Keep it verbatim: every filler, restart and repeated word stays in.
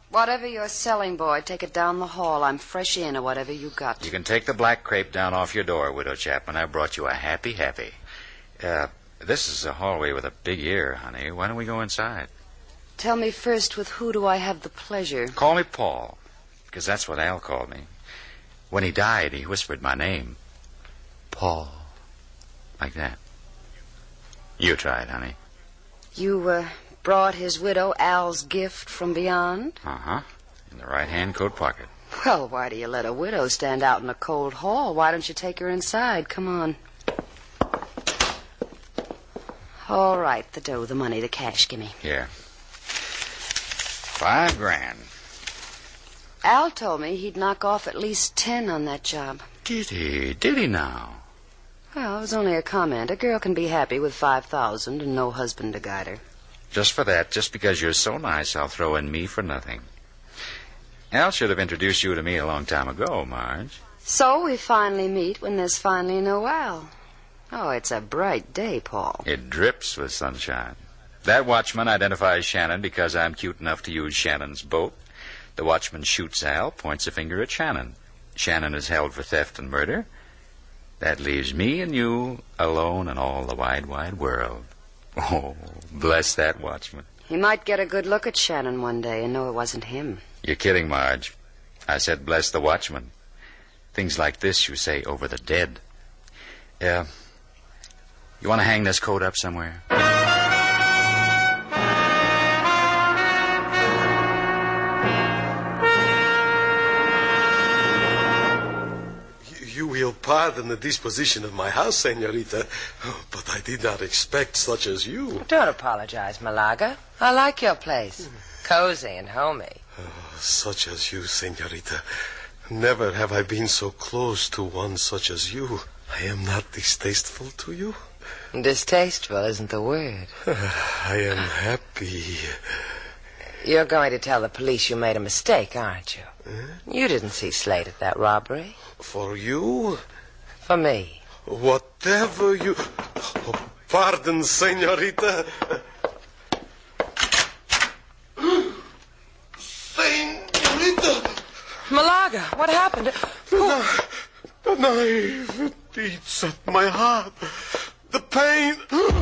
Whatever you're selling, boy, take it down the hall. I'm fresh in or whatever you got. You can take the black crepe down off your door, Widow Chapman. I brought you a happy, happy. Uh, this is a hallway with a big ear, honey. Why don't we go inside? Tell me first, with who do I have the pleasure? Call me Paul, because that's what Al called me. When he died, he whispered my name. Paul. Like that. You try it, honey. You, uh, brought his widow Al's gift from beyond? Uh-huh. In the right-hand coat pocket. Well, why do you let a widow stand out in a cold hall? Why don't you take her inside? Come on. All right, the dough, the money, the cash, gimme. Here. Five grand. Al told me he'd knock off at least ten on that job. Did he? Did he now? Well, it was only a comment. A girl can be happy with five thousand and no husband to guide her. Just for that, just because you're so nice, I'll throw in me for nothing. Al should have introduced you to me a long time ago, Marge. So we finally meet when there's finally no Al. Oh, it's a bright day, Paul. It drips with sunshine. That watchman identifies Shannon because I'm cute enough to use Shannon's boat. The watchman shoots Al, points a finger at Shannon. Shannon is held for theft and murder. That leaves me and you alone in all the wide, wide world. Oh, bless that watchman. He might get a good look at Shannon one day and know it wasn't him. You're kidding, Marge. I said bless the watchman. Things like this you say over the dead. Yeah. You want to hang this coat up somewhere? You will pardon the disposition of my house, senorita, but I did not expect such as you. Don't apologize, Malaga. I like your place. Cozy and homey. Oh, such as you, senorita. Never have I been so close to one such as you. I am not distasteful to you. Distasteful isn't the word. I am happy. You're going to tell the police you made a mistake, aren't you? Eh? You didn't see Slate at that robbery. For you? For me. Whatever you... Oh, pardon, senorita. Senorita! Malaga, what happened? The, the knife, it eats at my heart. The pain...